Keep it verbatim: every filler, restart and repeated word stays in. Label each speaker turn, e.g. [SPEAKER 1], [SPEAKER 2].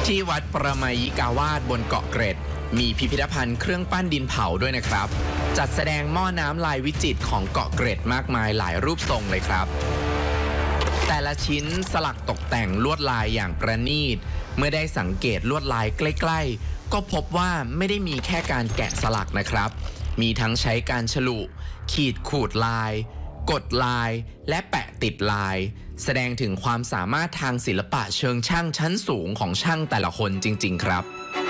[SPEAKER 1] ที่วัดประมายิกาวาสบนเกาะเกร็ดมีพิพิธภัณฑ์เครื่องปั้นดินเผาด้วยนะครับจัดแสดงหม้อน้ำลายวิจิตรของเกาะเกร็ดมากมายหลายรูปทรงเลยครับแต่ละชิ้นสลักตกแต่งลวดลายอย่างประณีตเมื่อได้สังเกตลวดลายใกล้ๆก็พบว่าไม่ได้มีแค่การแกะสลักนะครับมีทั้งใช้การฉลุขีดขูดลายกดลายและแปะติดลายแสดงถึงความสามารถทางศิลปะเชิงช่างชั้นสูงของช่างแต่ละคนจริงๆครับ